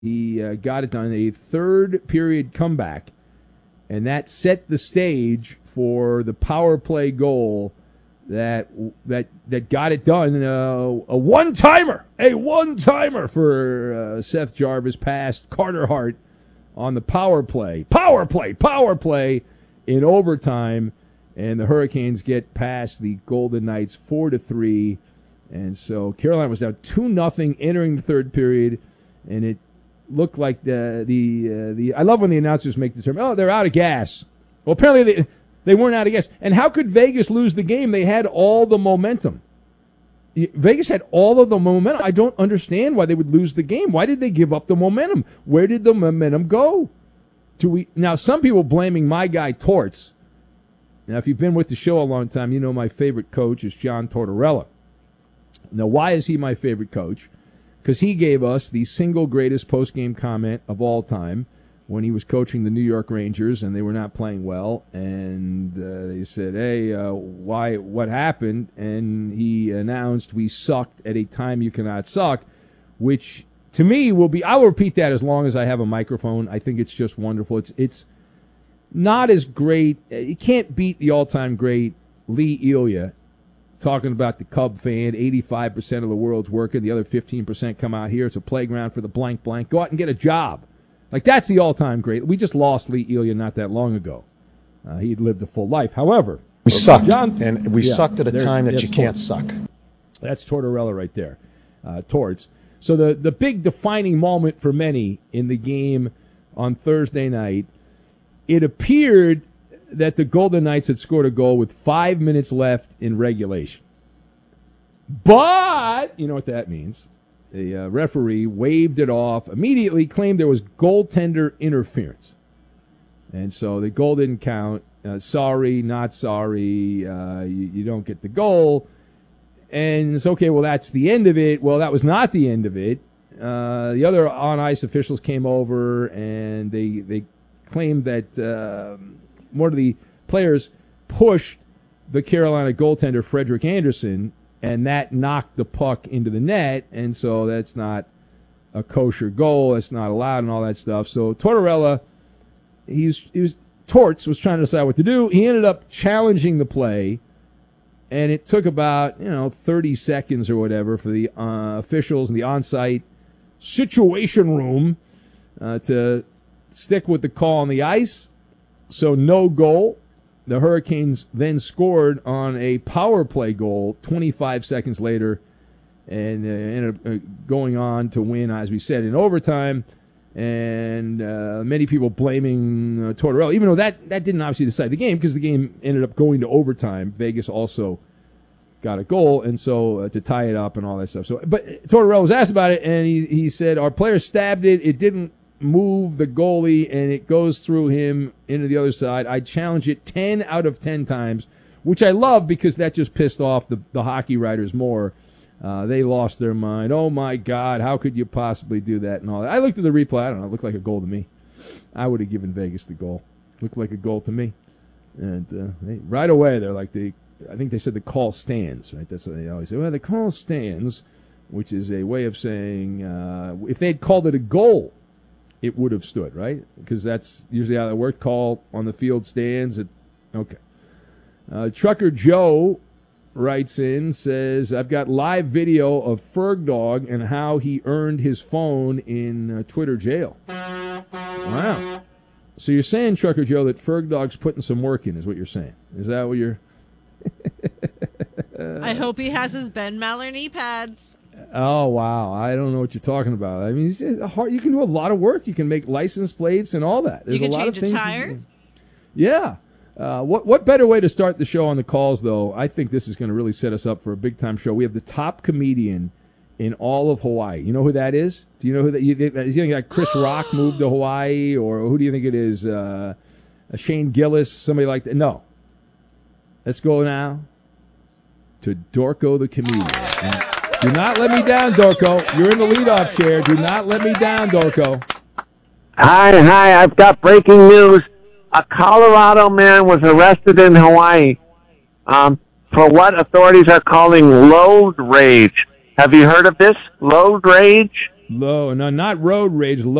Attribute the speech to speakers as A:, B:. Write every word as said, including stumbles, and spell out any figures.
A: He uh, got it done, a third period comeback, and that set the stage for the power play goal that that that got it done. Uh, a one-timer, a one-timer for uh, Seth Jarvis past Carter Hart on the power play. Power play, power play in overtime, and the Hurricanes get past the Golden Knights four to three. And so Carolina was down two nothing entering the third period, and it looked like the the uh, the. I love when the announcers make the term, "Oh, they're out of gas." Well, apparently they they weren't out of gas. And how could Vegas lose the game? They had all the momentum. Vegas had all of the momentum. I don't understand why they would lose the game. Why did they give up the momentum? Where did the momentum go? Do we now? Some people blaming my guy Torts. Now, if you've been with the show a long time, you know my favorite coach is John Tortorella. Now, why is he my favorite coach? Because he gave us the single greatest post-game comment of all time when he was coaching the New York Rangers and they were not playing well. And uh, they said, hey, uh, why? What happened? And he announced, we sucked at a time you cannot suck, which to me will be, I will repeat that as long as I have a microphone. I think it's just wonderful. It's, it's not as great. You can't beat the all-time great Lee Elia talking about the Cub fan, eighty-five percent of the world's working, the other fifteen percent come out here. It's a playground for the blank blank. Go out and get a job. Like, that's the all-time great. We just lost Lee Elia not that long ago. Uh, he'd lived a full life. However,
B: we sucked,
A: John,
B: and we
A: yeah,
B: sucked at a time that you can't suck.
A: That's Tortorella right there, uh, Torts. So the, the big defining moment for many in the game on Thursday night, it appeared that the Golden Knights had scored a goal with five minutes left in regulation. But, you know what that means. The uh, referee waved it off, immediately claimed there was goaltender interference. And so the goal didn't count. Uh, sorry, not sorry, uh, you, you don't get the goal. And it's okay, well, that's the end of it. Well, that was not the end of it. Uh, the other on-ice officials came over, and they, they claimed that uh, one of the players pushed the Carolina goaltender, Frederick Anderson, and that knocked the puck into the net, and so that's not a kosher goal. That's not allowed and all that stuff. So Tortorella, he was, he was, Torts was trying to decide what to do. He ended up challenging the play, and it took about, you know, thirty seconds or whatever for the uh, officials in the on-site situation room uh, to stick with the call on the ice. So no goal. The Hurricanes then scored on a power play goal twenty-five seconds later and uh, ended up uh, going on to win, as we said, in overtime. And uh, many people blaming uh, Tortorella, even though that, that didn't obviously decide the game because the game ended up going to overtime. Vegas also got a goal, and so uh, to tie it up and all that stuff. So, but Tortorella was asked about it, and he, he said, our player stabbed it. It didn't move the goalie, and it goes through him into the other side. I challenge it ten out of ten times, which I love because that just pissed off the, the hockey writers more. Uh, they lost their mind. Oh, my God, how could you possibly do that and all that? I looked at the replay. I don't know. It looked like a goal to me. I would have given Vegas the goal. Looked like a goal to me. And uh, they, right away, they're like, the, I think they said the call stands, right? That's what they always say. Well, the call stands, which is a way of saying uh, if they'd called it a goal, it would have stood, right? Because that's usually how that worked. Call on the field stands. It, okay. Uh, Trucker Joe writes in, says, I've got live video of Ferg Dog and how he earned his phone in uh, Twitter jail. Wow. So you're saying, Trucker Joe, that Ferg Dog's putting some work in, is what you're saying. Is that what you're...
C: I hope he has his Ben Maller knee pads.
A: Oh, wow. I don't know what you're talking about. I mean, it's a hard, you can do a lot of work. You can make license plates and all that. There's
C: you can
A: a lot
C: change
A: of things
C: a tire.
A: Can, yeah. Uh, what what better way to start the show on the calls, though? I think this is going to really set us up for a big-time show. We have the top comedian in all of Hawaii. You know who that is? Do you know who that is? You think like Chris Rock moved to Hawaii, or who do you think it is? Uh, Shane Gillis, somebody like that? No. Let's go now to Dorco the comedian. And do not let me down, Dorco. You're in the leadoff chair. Do not let me down, Dorco.
D: Hi, hi. I've got breaking news. A Colorado man was arrested in Hawaii um, for what authorities are calling road rage. Have you heard of this? Road rage?
A: Low, no, not road rage.